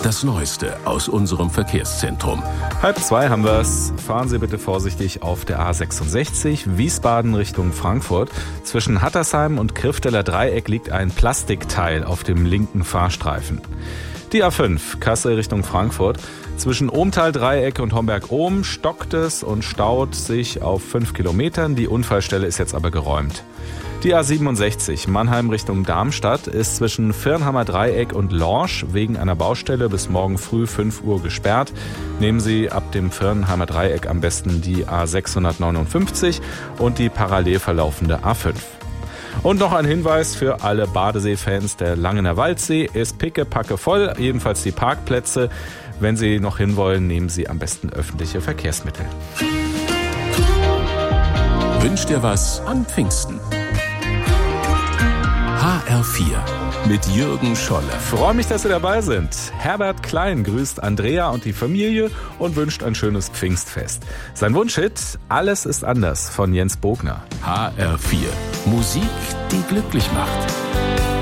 Das Neueste aus unserem Verkehrszentrum. 1:30 haben wir es. Fahren Sie bitte vorsichtig auf der A66 Wiesbaden Richtung Frankfurt. Zwischen Hattersheim und Krifteler Dreieck liegt ein Plastikteil auf dem linken Fahrstreifen. Die A5 Kassel Richtung Frankfurt. Zwischen Ohmtal-Dreieck und Homberg-Ohm stockt es und staut sich auf 5 Kilometern. Die Unfallstelle ist jetzt aber geräumt. Die A67 Mannheim Richtung Darmstadt ist zwischen Firnhammer Dreieck und Lorsch wegen einer Baustelle bis morgen früh 5 Uhr gesperrt. Nehmen Sie ab dem Firnhammer Dreieck am besten die A659 und die parallel verlaufende A5. Und noch ein Hinweis für alle Badesee-Fans: Der Langener Waldsee ist pickepacke voll, jedenfalls die Parkplätze. Wenn Sie noch hinwollen, nehmen Sie am besten öffentliche Verkehrsmittel. Wünsch dir was an Pfingsten. HR4 mit Jürgen Scholle. Freue mich, dass Sie dabei sind. Herbert Klein grüßt Andrea und die Familie und wünscht ein schönes Pfingstfest. Sein Wunschhit Alles ist anders von Jens Bogner. HR4 Musik, die glücklich macht.